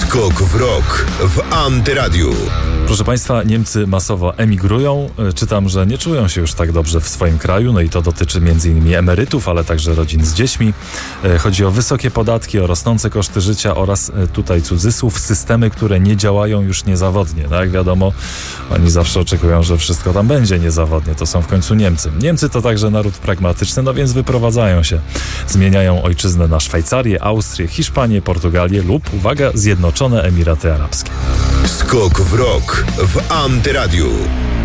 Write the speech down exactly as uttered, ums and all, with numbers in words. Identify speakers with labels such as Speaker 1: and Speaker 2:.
Speaker 1: Skok w rok w Antyradiu.
Speaker 2: Proszę Państwa, Niemcy masowo emigrują. Czytam, że nie czują się już tak dobrze w swoim kraju, no i to dotyczy między innymi emerytów, ale także rodzin z dziećmi. Chodzi o wysokie podatki, o rosnące koszty życia oraz tutaj cudzysłów, systemy, które nie działają już niezawodnie. No jak wiadomo, oni zawsze oczekują, że wszystko tam będzie niezawodnie. To są w końcu Niemcy. Niemcy to także naród pragmatyczny, no więc wyprowadzają się. Zmieniają ojczyznę na Szwajcarię, Austrię, Hiszpanię, Portugalię lub, uwaga, Zjednoczone Emiraty Arabskie.
Speaker 1: Skok w rok w Antyradiu.